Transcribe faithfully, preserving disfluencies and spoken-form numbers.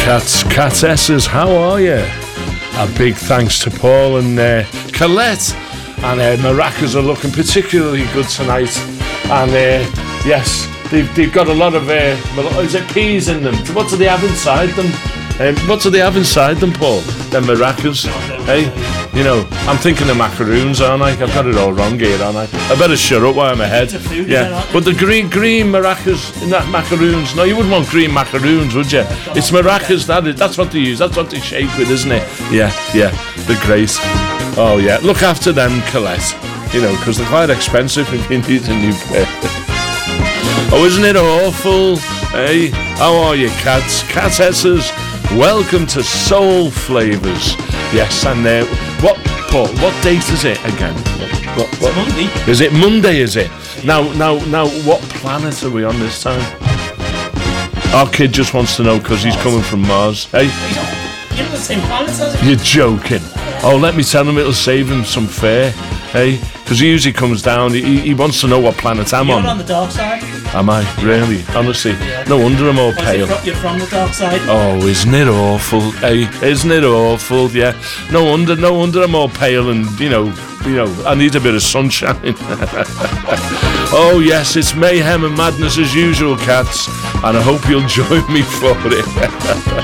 Cats, Catesses, how are you? A big thanks to Paul and uh, Colette. And uh, Maracas are looking particularly good tonight. And uh, yes, they've, they've got a lot of, uh, is it peas in them? What do they have inside them? Um, what do they have inside them, Paul? Them Maracas, hey? You know, I'm thinking of macaroons, aren't I? I've got it all wrong here, aren't I? I better shut up while I'm ahead. Food, yeah, but the green green maracas in that macaroons. No, you wouldn't want green macaroons, would you? It's maracas. That is. That's what they use. That's what they shake with, isn't it? Yeah, yeah. They're great. Oh yeah. Look after them, Colette. You know, because they're quite expensive if you need a new pair. Oh, isn't it awful? Hey, how are you, cats? Catesses. Welcome to Soul Flavours. Yes, and uh, what, Paul, what date is it again? What, what, what? Monday. Is it Monday, is it? Now, now, now, what planet are we on this time? Our kid just wants to know because he's coming from Mars. Hey? You're on the same planet as him. You're joking. Oh, let me tell him it'll save him some fare. Hey? Because he usually comes down, he, he wants to know what planet I'm You're on. You're on the dark side. Am I? Really? Honestly? Yeah. No wonder I'm all pale. You're from the dark side. Oh, isn't it awful? Hey, isn't it awful? Yeah. No wonder, no wonder I'm all pale and, you know, you know, I need a bit of sunshine. Oh, yes, it's mayhem and madness as usual, cats. And I hope you'll join me for it.